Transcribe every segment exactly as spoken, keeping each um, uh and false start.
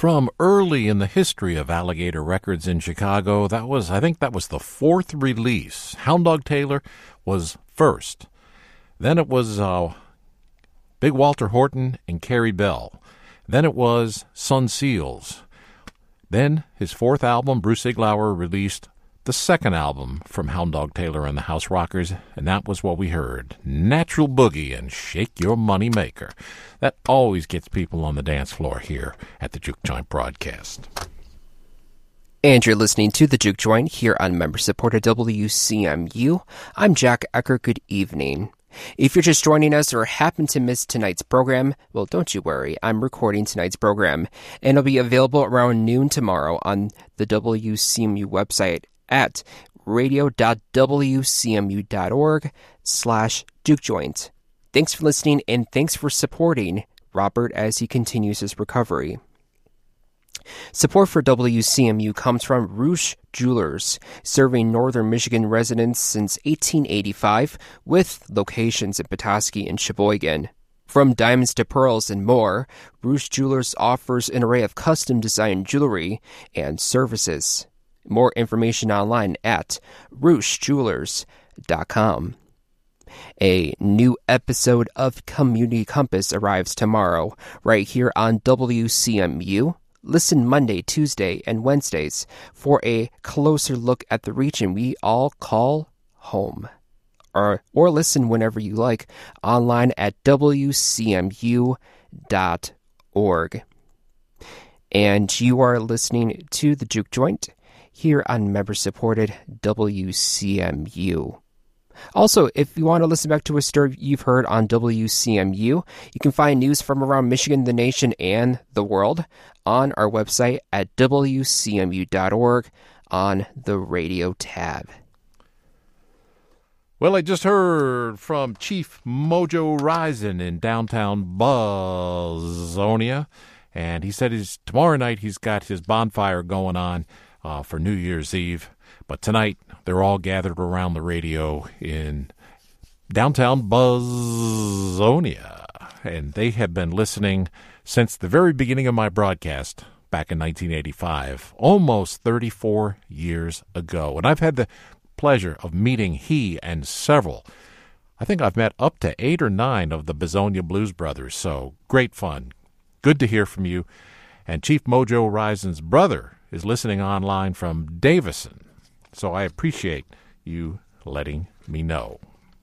From early in the history of Alligator Records in Chicago, that was, I think that was the fourth release. Hound Dog Taylor was first. Then it was uh, Big Walter Horton and Carrie Bell. Then it was Sun Seals. Then his fourth album, Bruce Iglauer, released the second album from Hound Dog Taylor and the House Rockers, and that was what we heard, Natural Boogie and Shake Your Money Maker. That always gets people on the dance floor here at the Juke Joint broadcast. And you're listening to the Juke Joint here on member-supported W C M U. I'm Jack Ecker. Good evening. If you're just joining us or happen to miss tonight's program, well, don't you worry. I'm recording tonight's program, and it'll be available around noon tomorrow on the W C M U website at radio.wcmu.org slash jukejoint. Thanks for listening, and thanks for supporting Robert as he continues his recovery. Support for W C M U comes from Rouge Jewelers, serving northern Michigan residents since eighteen eighty-five, with locations in Petoskey and Sheboygan. From diamonds to pearls and more, Rouge Jewelers offers an array of custom-designed jewelry and services. More information online at rouge jewelers dot com. A new episode of Community Compass arrives tomorrow, right here on W C M U. Listen Monday, Tuesday, and Wednesdays for a closer look at the region we all call home. Or, or listen whenever you like online at w c m u dot org. And you are listening to the Juke Joint here on member-supported W C M U. Also, if you want to listen back to a story you've heard on W C M U, you can find news from around Michigan, the nation, and the world on our website at w c m u dot org on the radio tab. Well, I just heard from Chief Mojo Rising in downtown Buzzonia, and he said he's tomorrow night he's got his bonfire going on uh, for New Year's Eve. But tonight, they're all gathered around the radio in downtown Buzzonia, and they have been listening since the very beginning of my broadcast back in nineteen eighty-five, almost thirty-four years ago. And I've had the pleasure of meeting he and several, I think I've met up to eight or nine of the Buzzonia Blues Brothers, so great fun. Good to hear from you. And Chief Mojo Rising's brother is listening online from Davison. So I appreciate you letting me know.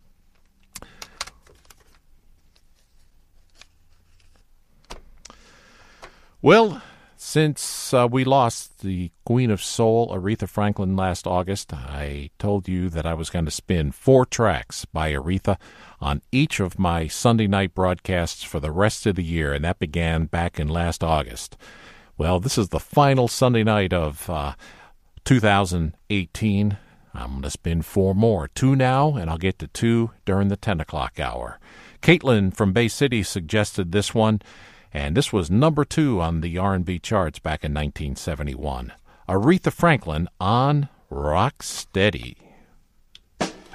Well, since uh, we lost the Queen of Soul, Aretha Franklin, last August, I told you that I was going to spin four tracks by Aretha on each of my Sunday night broadcasts for the rest of the year, and that began back in last August. Well, this is the final Sunday night of Uh, two thousand eighteen. I'm going to spin four more. Two now, and I'll get to two during the ten o'clock hour. Caitlin from Bay City suggested this one, and this was number two on the R and B charts back in nineteen seventy-one. Aretha Franklin on Rock Steady.